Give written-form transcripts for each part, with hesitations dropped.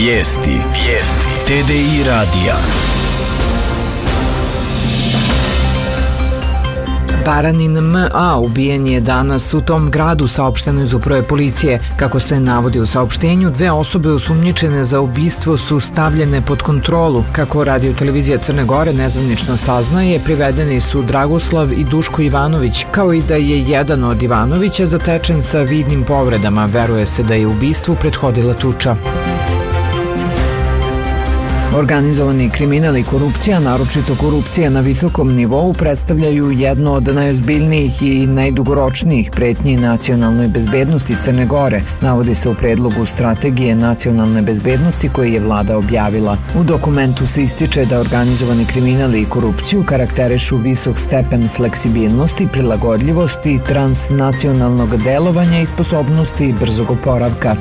Vijesti. TDI radija. Baranin M.A. ubijen je danas u tom gradu, saopšteno iz uprave policije. Kako se navodi u saopštenju, 2 osobe osumnjičene za ubistvo su stavljene pod kontrolu. Kako radio televizija Crne Gore nezvanično saznaje, privedeni su Dragoslav i Duško Ivanović, kao i da je jedan od Ivanovića zatečen sa vidnim povredama. Veruje se da je ubistvu prethodila tuča. Organizovani kriminal i korupcija, naročito korupcija na visokom nivou, predstavljaju jedno od najozbiljnijih i najdugoročnijih pretnji nacionalnoj bezbednosti Crne Gore, navodi se u predlogu strategije nacionalne bezbednosti koje je vlada objavila. U dokumentu se ističe da organizovani kriminal i korupciju karakterišu visok stepen fleksibilnosti, prilagodljivosti, transnacionalnog delovanja i sposobnosti brzog oporavka.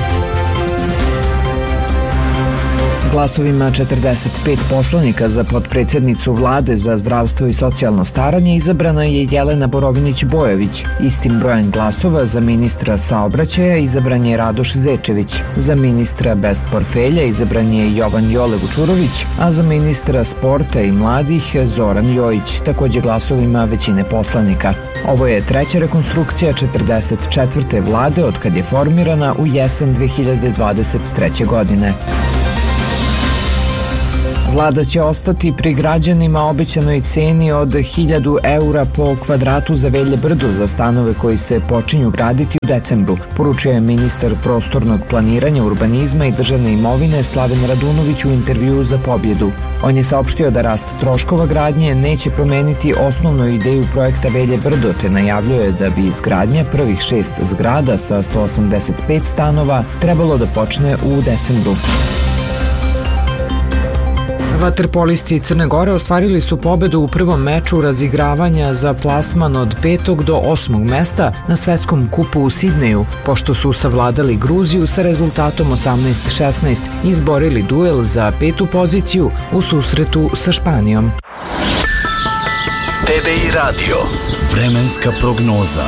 Glasovima 45 poslanika za potpredsednicu vlade za zdravstvo i socijalno staranje izabrana je Jelena Borovinić-Bojović. Istim brojem glasova za ministra saobraćaja izabran je Radoš Zečević. Za ministra bez portfelja izabran je Jovan Jole Vučurović, a za ministra sporta i mladih Zoran Jojić, takođe glasovima većine poslanika. Ovo je treća rekonstrukcija 44. vlade od kad je formirana u jesen 2023. godine. Vlada će ostati pri građanima obećanoj ceni od 1000 eura po kvadratu za Velje Brdo za stanove koji se počinju graditi u decembru, poručuje ministar prostornog planiranja, urbanizma i državne imovine Slaven Radunović u intervjuu za Pobjedu. On je saopštio da rast troškova gradnje neće promeniti osnovnu ideju projekta Velje Brdo, te najavljuje da bi izgradnja prvih 6 zgrada sa 185 stanova trebalo da počne u decembru. Vaterpolisti Crne Gore ostvarili su pobedu u prvom meču razigravanja za plasman od 5. do 8. mesta na svetskom kupu u Sidneju, pošto su savladali Gruziju sa rezultatom 18-16 i izborili duel za 5. poziciju u susretu sa Španijom. TDI radio. Vremenska prognoza.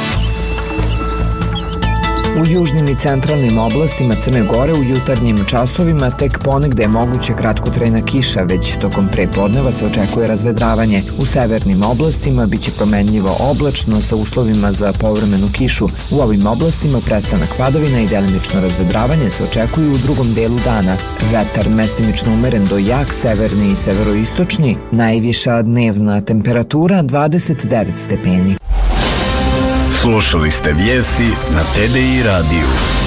U južnim i centralnim oblastima Crne Gore u jutarnjim časovima tek ponegde je moguće kratkotrajna kiša, već tokom prepodneva se očekuje razvedravanje. U severnim oblastima biće promenljivo oblačno sa uslovima za povremenu kišu. U ovim oblastima prestanak padavina i delimično razvedravanje se očekuju u drugom delu dana. Vetar mestimično umeren do jak, severni i severoistočni, najviša dnevna temperatura 29 stepeni. Slušali ste vijesti na TDI radiju.